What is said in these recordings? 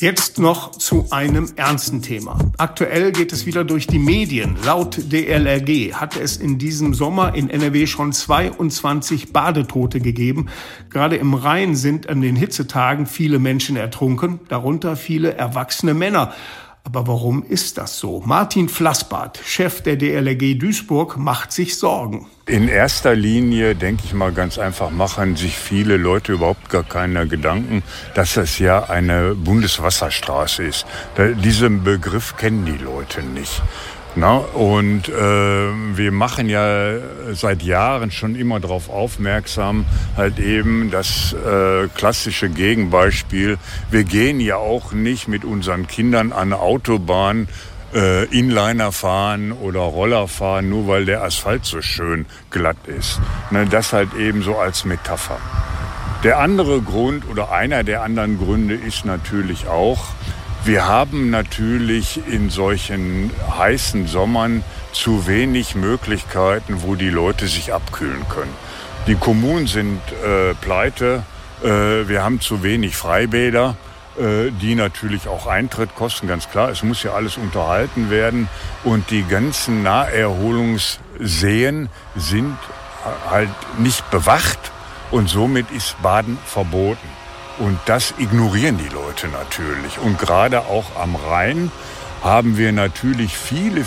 Jetzt noch zu einem ernsten Thema. Aktuell geht es wieder durch die Medien. Laut DLRG hat es in diesem Sommer in NRW schon 22 Badetote gegeben. Gerade im Rhein sind an den Hitzetagen viele Menschen ertrunken, darunter viele erwachsene Männer. Aber warum ist das so? Martin Flassbart, Chef der DLRG Duisburg, macht sich Sorgen. In erster Linie, denke ich mal ganz einfach, machen sich viele Leute überhaupt gar keine Gedanken, dass es ja eine Bundeswasserstraße ist. Diesen Begriff kennen die Leute nicht. Na, und wir machen ja seit Jahren schon immer darauf aufmerksam, halt eben das klassische Gegenbeispiel. Wir gehen ja auch nicht mit unseren Kindern an eine Autobahn, Inliner fahren oder Roller fahren, nur weil der Asphalt so schön glatt ist. Ne, das halt eben so als Metapher. Der andere Grund oder einer der anderen Gründe ist natürlich auch, wir haben natürlich in solchen heißen Sommern zu wenig Möglichkeiten, wo die Leute sich abkühlen können. Die Kommunen sind pleite, wir haben zu wenig Freibäder, die natürlich auch Eintritt kosten, ganz klar. Es muss ja alles unterhalten werden und die ganzen Naherholungsseen sind halt nicht bewacht und somit ist Baden verboten. Und das ignorieren die Leute natürlich. Und gerade auch am Rhein haben wir natürlich viele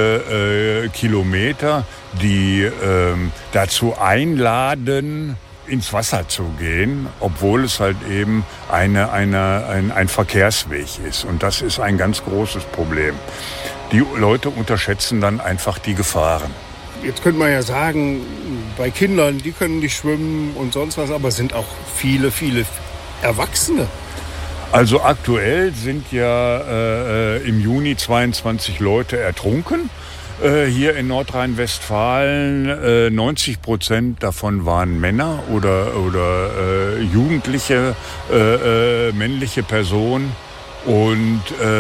Kilometer, die dazu einladen, ins Wasser zu gehen, obwohl es halt eben ein Verkehrsweg ist. Und das ist ein ganz großes Problem. Die Leute unterschätzen dann einfach die Gefahren. Jetzt könnte man ja sagen, bei Kindern, die können nicht schwimmen und sonst was, aber es sind auch viele Erwachsene. Also aktuell sind ja im Juni 22 Leute ertrunken. Hier in Nordrhein-Westfalen 90% davon waren Männer oder jugendliche männliche Personen. Und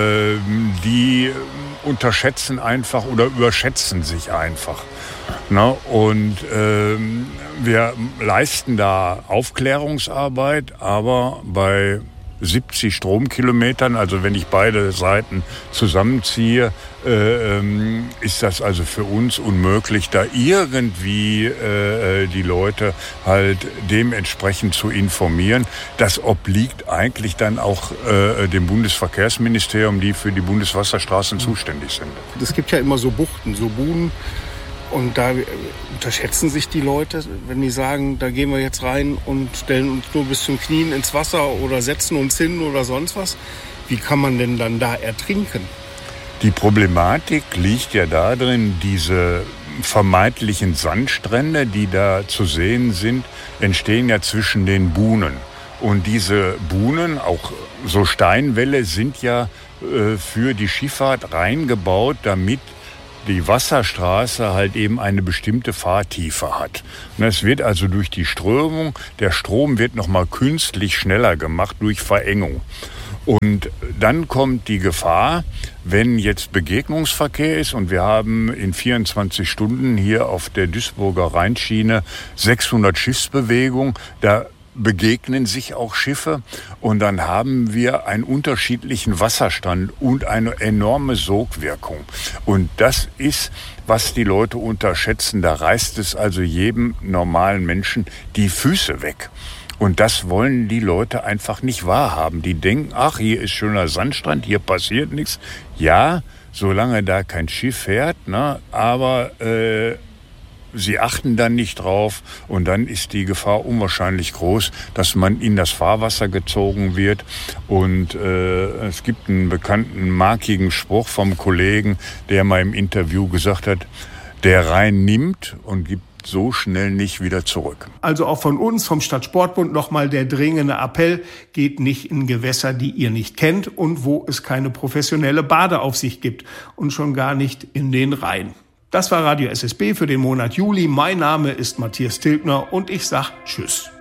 die unterschätzen einfach oder überschätzen sich einfach. Na, und wir leisten da Aufklärungsarbeit, aber bei 70 Stromkilometern, also wenn ich beide Seiten zusammenziehe, ist das also für uns unmöglich, da irgendwie die Leute halt dementsprechend zu informieren. Das obliegt eigentlich dann auch dem Bundesverkehrsministerium, die für die Bundeswasserstraßen zuständig sind. Es gibt ja immer so Buchten, so Buhnen. Und da unterschätzen sich die Leute, wenn die sagen, da gehen wir jetzt rein und stellen uns nur bis zum Knien ins Wasser oder setzen uns hin oder sonst was. Wie kann man denn dann da ertrinken? Die Problematik liegt ja darin, diese vermeintlichen Sandstrände, die da zu sehen sind, entstehen ja zwischen den Buhnen. Und diese Buhnen, auch so Steinwälle, sind ja für die Schifffahrt reingebaut, damit die Wasserstraße halt eben eine bestimmte Fahrtiefe hat. Und es wird also durch die Strömung, der Strom wird nochmal künstlich schneller gemacht durch Verengung. Und dann kommt die Gefahr, wenn jetzt Begegnungsverkehr ist und wir haben in 24 Stunden hier auf der Duisburger Rheinschiene 600 Schiffsbewegungen, da begegnen sich auch Schiffe und dann haben wir einen unterschiedlichen Wasserstand und eine enorme Sogwirkung. Und das ist, was die Leute unterschätzen. Da reißt es also jedem normalen Menschen die Füße weg. Und das wollen die Leute einfach nicht wahrhaben. Die denken, ach, hier ist schöner Sandstrand, hier passiert nichts. Ja, solange da kein Schiff fährt, ne, aber sie achten dann nicht drauf und dann ist die Gefahr unwahrscheinlich groß, dass man in das Fahrwasser gezogen wird. Und es gibt einen bekannten markigen Spruch vom Kollegen, der mal im Interview gesagt hat, der Rhein nimmt und gibt so schnell nicht wieder zurück. Also auch von uns, vom Stadtsportbund, nochmal der dringende Appell, geht nicht in Gewässer, die ihr nicht kennt und wo es keine professionelle Badeaufsicht gibt und schon gar nicht in den Rhein. Das war Radio SSB für den Monat Juli. Mein Name ist Matthias Tilgner und ich sag Tschüss.